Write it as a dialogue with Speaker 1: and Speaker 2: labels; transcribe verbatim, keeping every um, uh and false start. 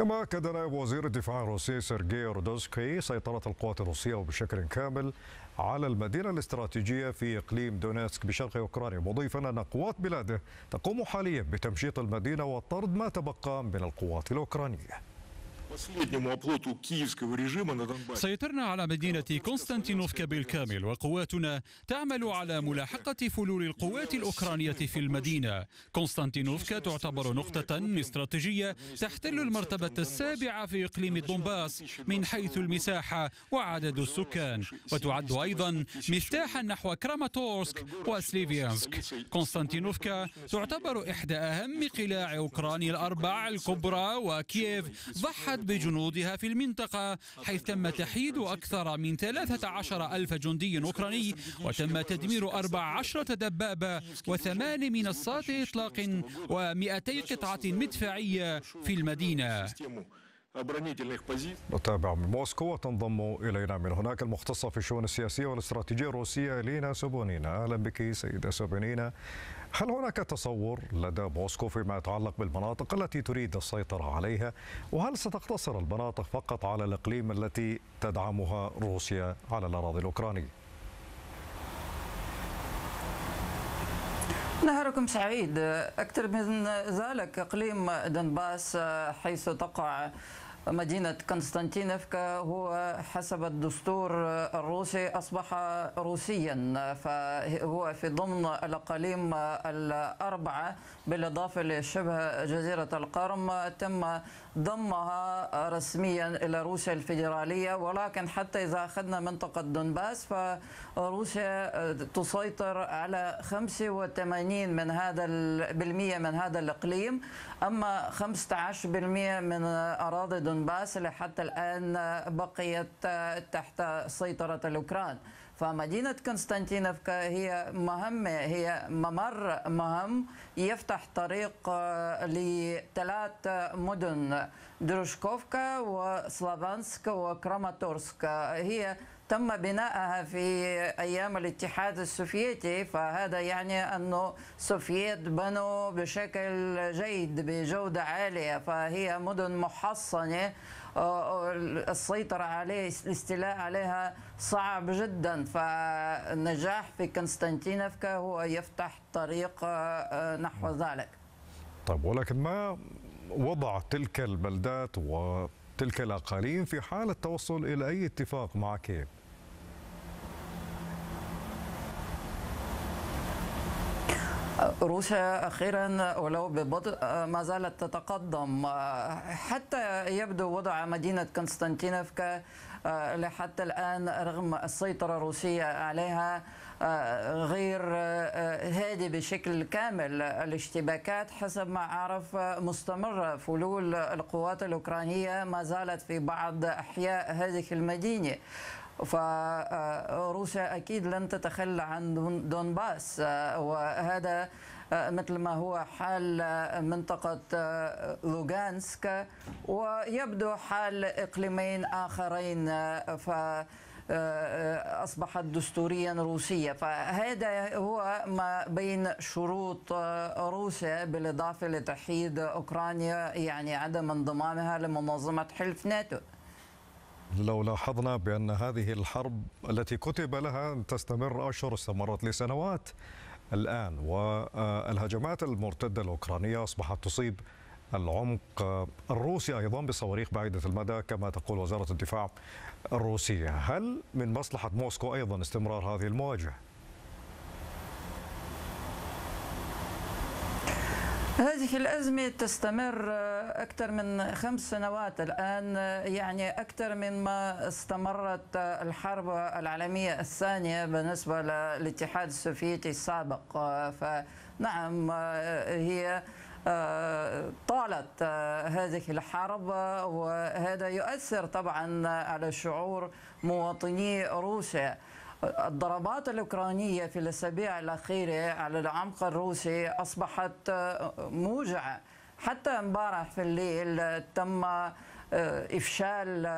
Speaker 1: كما أكد نائب وزير الدفاع الروسي سيرجي رودوسكي سيطرة القوات الروسية وبشكل كامل على المدينة الاستراتيجية في إقليم دونيتسك بشرق أوكرانيا، مضيفا أن قوات بلاده تقوم حاليا بتمشيط المدينة وطرد ما تبقى من القوات الأوكرانية.
Speaker 2: سيطرنا على مدينة كونستانتينوفكا بالكامل، وقواتنا تعمل على ملاحقة فلول القوات الأوكرانية في المدينة. كونستانتينوفكا تعتبر نقطة استراتيجية تحتل المرتبة السابعة في إقليم الدنباس من حيث المساحة وعدد السكان، وتعد أيضا مفتاحا نحو كراماتورسك وسليفيانسك. كونستانتينوفكا تعتبر إحدى أهم قلاع أوكرانيا الأربع الكبرى، وكييف ضحت بجنودها في المنطقة، حيث تم تحييد أكثر من ثلاثة عشر ألف جندي أوكراني، وتم تدمير أربع عشرة دبابة وثمان منصات إطلاق ومئتي قطعة مدفعية في المدينة.
Speaker 1: نتابع من موسكو وتنضم إلينا من هناك المختصة في الشؤون السياسية والاستراتيجية الروسية لينا سوبونينا. أهلا بك سيدة سوبونينا. هل هناك تصور لدى موسكو فيما يتعلق بالمناطق التي تريد السيطرة عليها؟ وهل ستقتصر المناطق فقط على الإقليم التي تدعمها روسيا على الأراضي الأوكرانية؟
Speaker 3: نهاركم سعيد. أكثر من ذلك، إقليم دنباس حيث تقع مدينة كونستانتينوفكا هو حسب الدستور الروسي أصبح روسيا، فهو في ضمن الأقاليم الأربعة بالإضافة لشبه جزيرة القرم تم ضمها رسميا إلى روسيا الفيدرالية. ولكن حتى إذا أخذنا منطقة دنباس فروسيا تسيطر على خمسة وثمانين من هذا بالمئة من هذا الإقليم، أما خمسة عشر بالمئة من أراضي دنباس اللي حتى الآن بقيت تحت سيطرة الأوكران. فمدينة كونستانتينوفكا هي مهمة، هي ممر مهم يفتح طريق لثلاث مدن، دروشكوفكا وسلافانسك وكراماتورسك. هي تم بنائها في أيام الاتحاد السوفيتي، فهذا يعني أنه السوفييت بنوا بشكل جيد بجودة عالية، فهي مدن محصنة السيطرة عليه الاستيلاء عليها صعب جدا. فالنجاح في كونستانتينوفكا هو يفتح طريق نحو ذلك.
Speaker 1: طيب، ولكن ما وضع تلك البلدات وتلك الأقاليم في حال التوصل إلى أي اتفاق مع كييف؟
Speaker 3: روسيا أخيرا ولو ببطء ما زالت تتقدم، حتى يبدو وضع مدينة كونستانتينوفكا لحتى الآن رغم السيطرة الروسية عليها غير هادي بشكل كامل. الاشتباكات حسب ما أعرف مستمرة، فلول القوات الأوكرانية ما زالت في بعض أحياء هذه المدينة. فروسيا أكيد لن تتخلى عن دونباس، وهذا مثل ما هو حال منطقة لوغانسك، ويبدو حال إقليمين آخرين فأصبحت دستوريا روسية. فهذا هو ما بين شروط روسيا بالإضافة لتحييد أوكرانيا، يعني عدم انضمامها لمنظمة حلف ناتو.
Speaker 1: لو لاحظنا بأن هذه الحرب التي كتب لها أن تستمر أشهر استمرت لسنوات الآن، والهجمات المرتدة الأوكرانية أصبحت تصيب العمق الروسي أيضا بصواريخ بعيدة المدى كما تقول وزارة الدفاع الروسية. هل من مصلحة موسكو أيضا استمرار هذه المواجهة؟
Speaker 3: هذه الأزمة تستمر أكثر من خمس سنوات الآن، يعني أكثر مما استمرت الحرب العالمية الثانية بالنسبة للاتحاد السوفيتي السابق. فنعم، هي طالت هذه الحرب، وهذا يؤثر طبعا على شعور مواطني روسيا. الضربات الأوكرانية في الأسابيع الأخيرة على العمق الروسي أصبحت موجعة. حتى امبارح في الليل تم إفشال